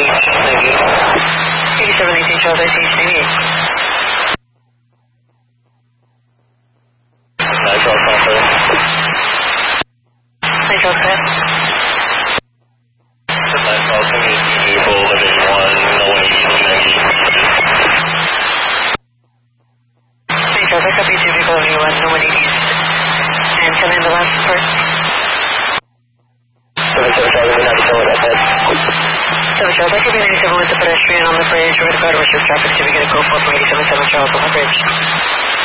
8718 Charles, I see you. Nice all confident. Nice all set. Nice all community vehicle living 1, no one easy. Nice all, back up easy vehicle living 1, no one easy. And come in the last part. 7 Charlie, we're not going that head. 7 Charles, I could be 97 with the pedestrian on the bridge. We're going to go to restrict traffic so we get a GoPro from 87 Charles on the bridge.